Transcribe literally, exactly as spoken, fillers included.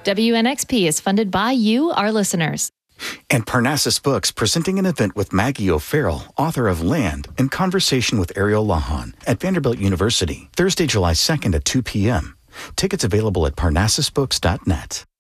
W N X P is funded by you, our listeners. And Parnassus Books presenting an event with Maggie O'Farrell, author of Land, in conversation with Ariel Lahan at Vanderbilt University, Thursday, July second at two p.m. Tickets available at parnassus books dot net.